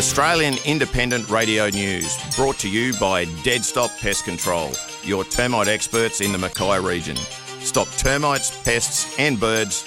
Australian Independent Radio News, brought to you by Dead Stop Pest Control, your termite experts in the Mackay region. Stop termites, pests and birds.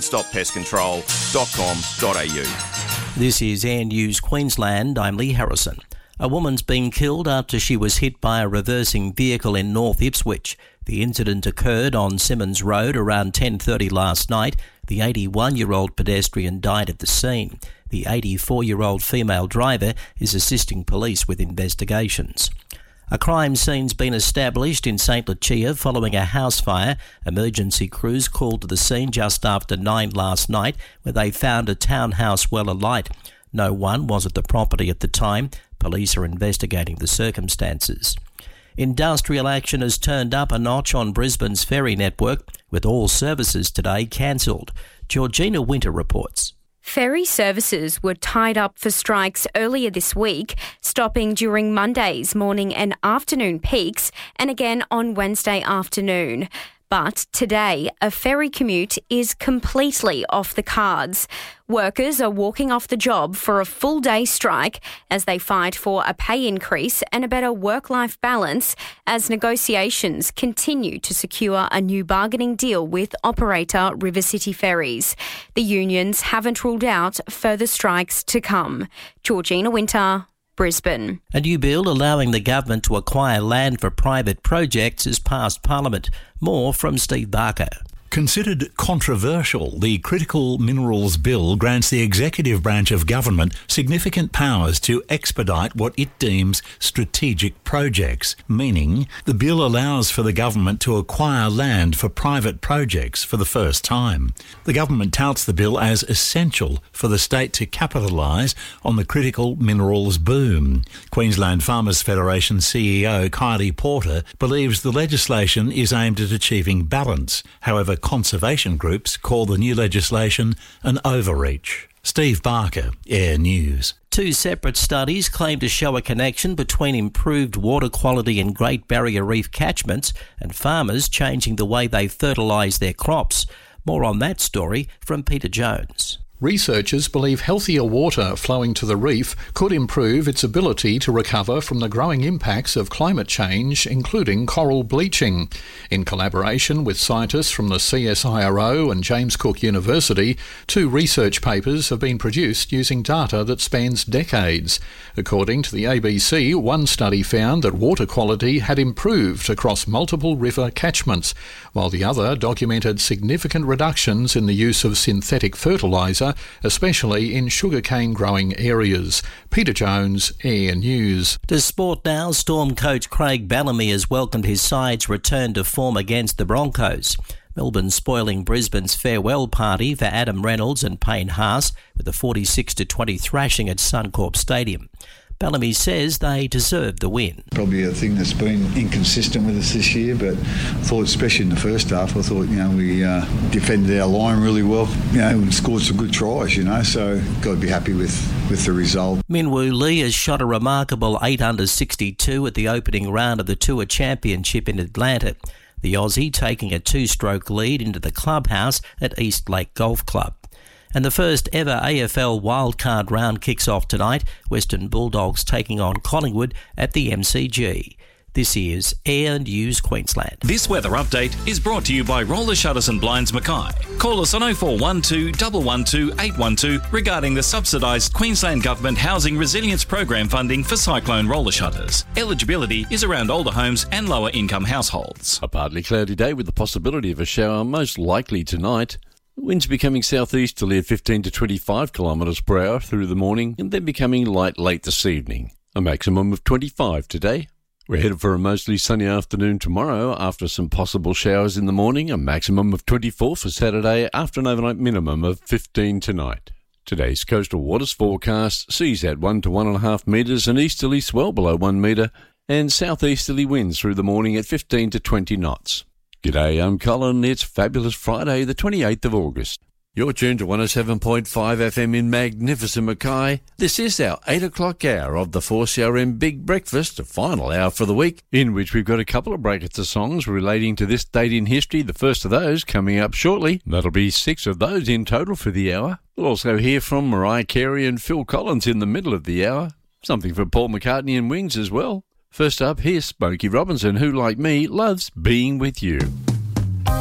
deadstoppestcontrol.com.au. This is Air News Queensland. I'm Lee Harrison. A woman's been killed after she was hit by a reversing vehicle in North Ipswich. The incident occurred on Simmons Road around 10:30 last night. The 81-year-old pedestrian died at the scene. The 84-year-old female driver is assisting police with investigations. A crime scene's been established in St Lucia following a house fire. Emergency crews called to the scene just after 9 last night, where they found a townhouse well alight. No one was at the property at the time. Police are investigating the circumstances. Industrial action has turned up a notch on Brisbane's ferry network, with all services today cancelled. Georgina Winter reports. Ferry services were tied up for strikes earlier this week, stopping during Monday's morning and afternoon peaks and again on Wednesday afternoon. But today, a ferry commute is completely off the cards. Workers are walking off the job for a full-day strike as they fight for a pay increase and a better work-life balance as negotiations continue to secure a new bargaining deal with operator River City Ferries. The unions haven't ruled out further strikes to come. Georgina Winter, Brisbane. A new bill allowing the government to acquire land for private projects has passed Parliament. More from Steve Barker. Considered controversial, the Critical Minerals Bill grants the executive branch of government significant powers to expedite what it deems strategic projects, meaning the bill allows for the government to acquire land for private projects for the first time. The government touts the bill as essential for the state to capitalise on the critical minerals boom. Queensland Farmers Federation CEO Kylie Porter believes the legislation is aimed at achieving balance. However, conservation groups call the new legislation an overreach. Steve Barker, Air News. Two separate studies claim to show a connection between improved water quality in Great Barrier Reef catchments and farmers changing the way they fertilise their crops. More on that story from Peter Jones. Researchers believe healthier water flowing to the reef could improve its ability to recover from the growing impacts of climate change, including coral bleaching. In collaboration with scientists from the CSIRO and James Cook University, 2 research papers have been produced using data that spans decades. According to the ABC, one study found that water quality had improved across multiple river catchments, while the other documented significant reductions in the use of synthetic fertiliser, especially in sugarcane growing areas. Peter Jones, Air News. To sport now, Storm coach Craig Bellamy has welcomed his side's return to form against the Broncos. Melbourne spoiling Brisbane's farewell party for Adam Reynolds and Payne Haas with a 46-20 thrashing at Suncorp Stadium. Bellamy says they deserved the win. Probably a thing that's been inconsistent with us this year, but I thought, especially in the first half, we defended our line really well. We scored some good tries, so got to be happy with the result. Minwoo Lee has shot a remarkable 8 under 62 at the opening round of the Tour Championship in Atlanta. The Aussie taking a 2-stroke lead into the clubhouse at East Lake Golf Club. And the first ever AFL wildcard round kicks off tonight. Western Bulldogs taking on Collingwood at the MCG. This is Air News Queensland. This weather update is brought to you by Roller Shutters and Blinds Mackay. Call us on 0412 112 812 regarding the subsidised Queensland Government Housing Resilience Program funding for cyclone roller shutters. Eligibility is around older homes and lower income households. A partly cloudy day with the possibility of a shower, most likely tonight. Winds becoming southeasterly at 15 to 25 kilometres per hour through the morning and then becoming light late this evening. A maximum of 25 today. We're headed for a mostly sunny afternoon tomorrow after some possible showers in the morning. A maximum of 24 for Saturday after an overnight minimum of 15 tonight. Today's coastal waters forecast seas at 1 to 1.5 metres and easterly swell below 1 metre and southeasterly winds through the morning at 15 to 20 knots. G'day, I'm Colin. It's Fabulous Friday, the 28th of August. You're tuned to 107.5 FM in magnificent Mackay. This is our 8 o'clock hour of the 4CRM Big Breakfast, a final hour for the week, in which we've got a couple of brackets of songs relating to this date in history. The first of those coming up shortly. That'll be 6 of those in total for the hour. We'll also hear from Mariah Carey and Phil Collins in the middle of the hour. Something for Paul McCartney and Wings as well. First up, here's Smokey Robinson, who, like me, loves being with you.